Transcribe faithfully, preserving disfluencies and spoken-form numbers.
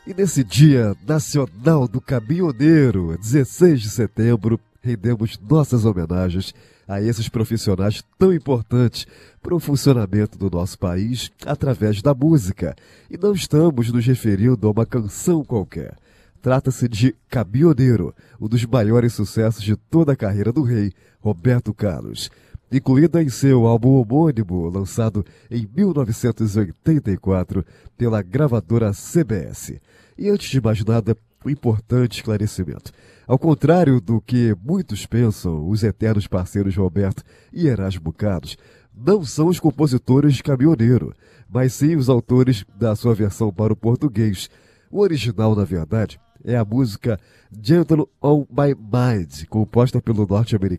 E nesse Dia Nacional do Caminhoneiro, dezesseis de setembro, rendemos nossas homenagens a esses profissionais tão importantes para o funcionamento do nosso país através da música. E não estamos nos referindo a uma canção qualquer. Trata-se de Caminhoneiro, um dos maiores sucessos de toda a carreira do rei, Roberto Carlos. Incluída em seu álbum homônimo, lançado em mil novecentos e oitenta e quatro pela gravadora C B S. E antes de mais nada, um importante esclarecimento. Ao contrário do que muitos pensam, os eternos parceiros Roberto e Erasmo Carlos não são os compositores de Caminhoneiro, mas sim os autores da sua versão para o português. O original, na verdade, é a música Gentle on My Mind, composta pelo norte-americano